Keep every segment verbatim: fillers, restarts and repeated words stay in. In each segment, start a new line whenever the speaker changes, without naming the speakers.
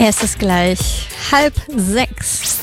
Es ist gleich halb sechs.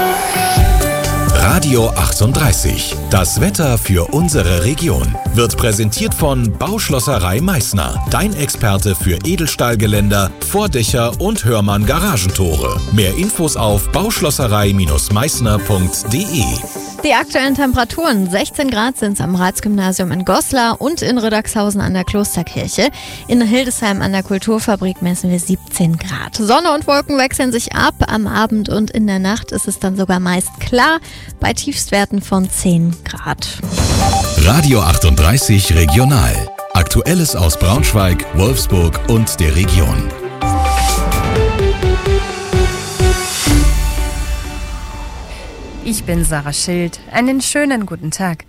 Radio achtunddreißig. Das Wetter für unsere Region wird präsentiert von Bauschlosserei Meißner. Dein Experte für Edelstahlgeländer, Vordächer und Hörmann Garagentore. Mehr Infos auf bauschlosserei Meißner punkt de.
Die aktuellen Temperaturen: sechzehn Grad sind es am Ratsgymnasium in Goslar und in Riddagshausen an der Klosterkirche. In Hildesheim an der Kulturfabrik messen wir siebzehn Grad. Sonne und Wolken wechseln sich ab. Am Abend und in der Nacht ist es dann sogar meist klar, bei Tiefstwerten von zehn Grad.
Radio achtunddreißig Regional. Aktuelles aus Braunschweig, Wolfsburg und der Region.
Ich bin Sarah Schild. Einen schönen guten Tag.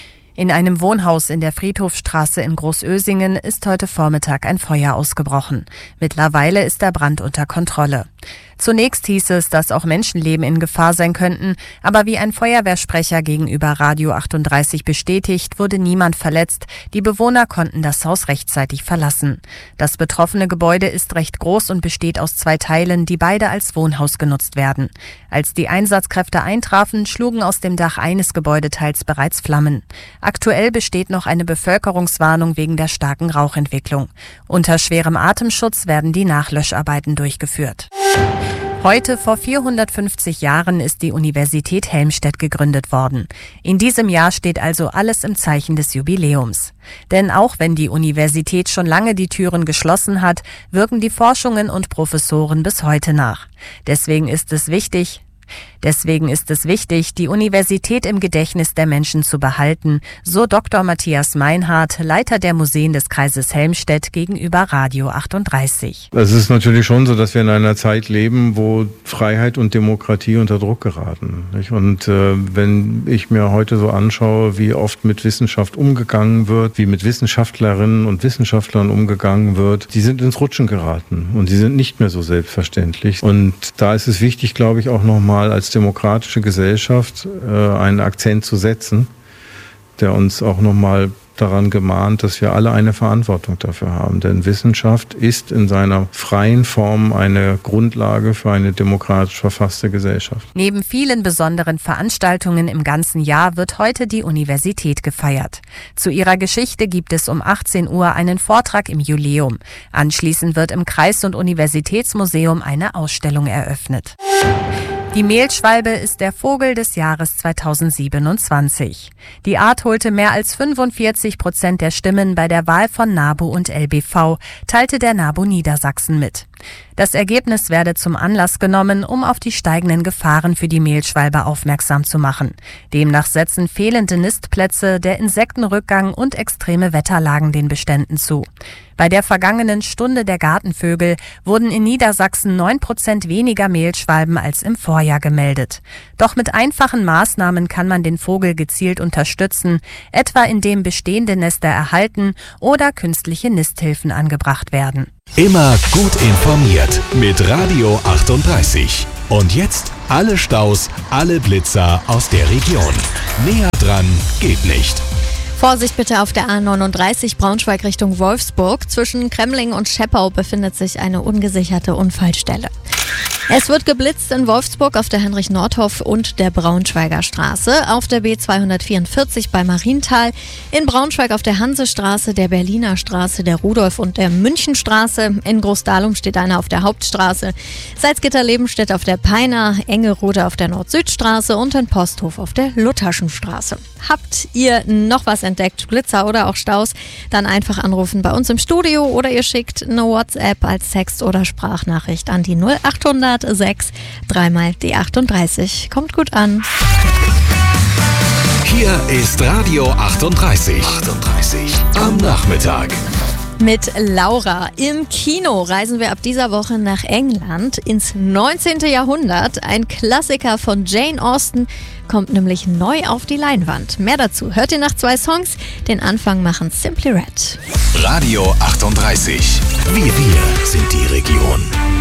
In einem Wohnhaus in der Friedhofstraße in Großösingen ist heute Vormittag ein Feuer ausgebrochen. Mittlerweile ist der Brand unter Kontrolle. Zunächst hieß es, dass auch Menschenleben in Gefahr sein könnten, aber wie ein Feuerwehrsprecher gegenüber Radio achtunddreißig bestätigt, wurde niemand verletzt. Die Bewohner konnten das Haus rechtzeitig verlassen. Das betroffene Gebäude ist recht groß und besteht aus zwei Teilen, die beide als Wohnhaus genutzt werden. Als die Einsatzkräfte eintrafen, schlugen aus dem Dach eines Gebäudeteils bereits Flammen. Aktuell besteht noch eine Bevölkerungswarnung wegen der starken Rauchentwicklung. Unter schwerem Atemschutz werden die Nachlöscharbeiten durchgeführt. Heute vor vierhundertfünfzig Jahren ist die Universität Helmstedt gegründet worden. In diesem Jahr steht also alles im Zeichen des Jubiläums. Denn auch wenn die Universität schon lange die Türen geschlossen hat, wirken die Forschungen und Professoren bis heute nach. Deswegen ist es wichtig, Deswegen ist es wichtig, die Universität im Gedächtnis der Menschen zu behalten, so Doktor Matthias Meinhardt, Leiter der Museen des Kreises Helmstedt, gegenüber Radio achtunddreißig.
Es ist natürlich schon so, dass wir in einer Zeit leben, wo Freiheit und Demokratie unter Druck geraten. Nicht? Und äh, wenn ich mir heute so anschaue, wie oft mit Wissenschaft umgegangen wird, wie mit Wissenschaftlerinnen und Wissenschaftlern umgegangen wird, die sind ins Rutschen geraten und die sind nicht mehr so selbstverständlich. Und da ist es wichtig, glaube ich, auch nochmal als demokratische Gesellschaft äh, einen Akzent zu setzen, der uns auch nochmal daran gemahnt, dass wir alle eine Verantwortung dafür haben. Denn Wissenschaft ist in seiner freien Form eine Grundlage für eine demokratisch verfasste Gesellschaft.
Neben vielen besonderen Veranstaltungen im ganzen Jahr wird heute die Universität gefeiert. Zu ihrer Geschichte gibt es um achtzehn Uhr einen Vortrag im Jubiläum. Anschließend wird im Kreis- und Universitätsmuseum eine Ausstellung eröffnet. Die Mehlschwalbe ist der Vogel des Jahres zweitausendsiebenundzwanzig. Die Art holte mehr als fünfundvierzig Prozent der Stimmen bei der Wahl von NABU und L B V, teilte der NABU Niedersachsen mit. Das Ergebnis werde zum Anlass genommen, um auf die steigenden Gefahren für die Mehlschwalbe aufmerksam zu machen. Demnach setzen fehlende Nistplätze, der Insektenrückgang und extreme Wetterlagen den Beständen zu. Bei der vergangenen Stunde der Gartenvögel wurden in Niedersachsen neun Prozent weniger Mehlschwalben als im Vorjahr gemeldet. Doch mit einfachen Maßnahmen kann man den Vogel gezielt unterstützen, etwa indem bestehende Nester erhalten oder künstliche Nisthilfen angebracht werden.
Immer gut informiert mit Radio achtunddreißig. Und jetzt alle Staus, alle Blitzer aus der Region. Näher dran geht nicht.
Vorsicht bitte auf der A neununddreißig Braunschweig Richtung Wolfsburg. Zwischen Kremling und Scheppau befindet sich eine ungesicherte Unfallstelle. Es wird geblitzt in Wolfsburg auf der Heinrich-Nordhoff und der Braunschweiger Straße, auf der B zweihundertvierundvierzig bei Marienthal, in Braunschweig auf der Hansestraße, der Berliner Straße, der Rudolf- und der Münchenstraße, in Großdahlum steht einer auf der Hauptstraße, Salzgitter-Lebenstedt auf der Peiner, Engerode auf der Nord-Süd-Straße und in Posthof auf der Lutherschen Straße. Habt ihr noch was entdeckt, Blitzer oder auch Staus, dann einfach anrufen bei uns im Studio oder ihr schickt eine WhatsApp als Text- oder Sprachnachricht an die null achthundert sechs dreimal die achtunddreißig. Kommt gut an.
Hier ist Radio achtunddreißig. achtunddreißig am Nachmittag.
Mit Laura. Im Kino reisen wir ab dieser Woche nach England ins neunzehnten Jahrhundert. Ein Klassiker von Jane Austen kommt nämlich neu auf die Leinwand. Mehr dazu hört ihr nach zwei Songs. Den Anfang machen Simply Red.
Radio achtunddreißig. Wir, wir sind die Region.